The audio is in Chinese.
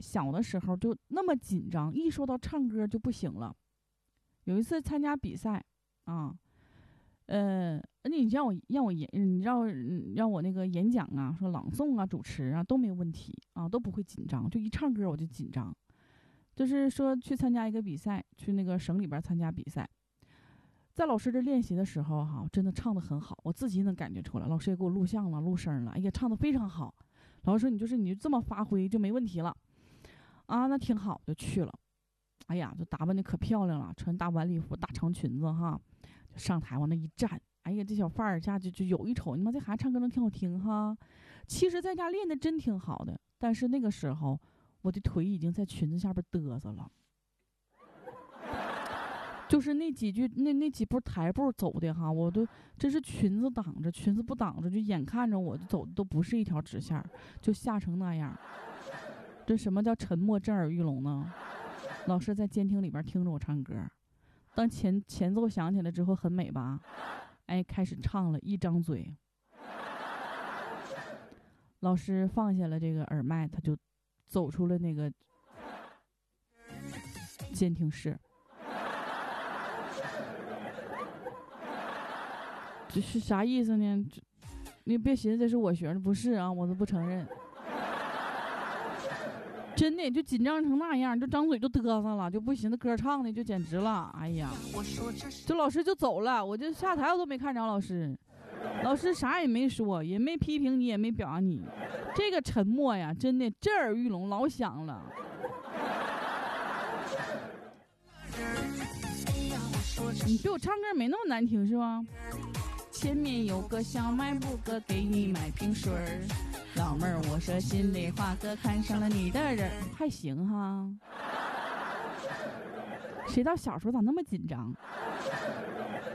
小的时候就那么紧张，一说到唱歌就不行了。有一次参加比赛啊，你让我那个演讲啊，说朗诵啊、主持啊都没有问题啊，都不会紧张，就一唱歌我就紧张。就是说去参加一个比赛，去那个省里边参加比赛，在老师这练习的时候哈，真的唱得很好，我自己能感觉出来，老师也给我录像了、录声了，哎呀，唱得非常好。老师说你就这么发挥就没问题了啊，那挺好，就去了。哎呀，就打扮的可漂亮了，穿大晚礼服、大长裙子哈，就上台往那一站。哎呀，这小范儿一下就有一瞅，你妈这孩子唱歌能挺好听哈。其实在家练的真挺好的，但是那个时候我的腿已经在裙子下边嘚瑟了，就是那几步台步走的哈，我都这是裙子挡着，裙子不挡着，就眼看着我就走的都不是一条直线，就吓成那样。这什么叫沉默震耳欲聋呢？老师在监听里边听着我唱歌，当前奏响起来之后很美吧？哎，开始唱了，一张嘴，老师放下了这个耳麦，他就走出了那个监听室。这是啥意思呢？你别寻思这是我学的，不是啊，我都不承认。真的就紧张成那样，就张嘴就嘚瑟了，就不寻思歌唱的就简直了。哎呀，这老师就走了，我就下台我都没看着老师，老师啥也没说，也没批评你，也没表扬你，这个沉默呀，真的震耳欲聋，老响了。你比我唱歌没那么难听是吧？前面有个小卖部哥，给你买瓶水儿。老妹儿，我说心里话，哥看上了你的人，还行哈。谁到小时候咋那么紧张？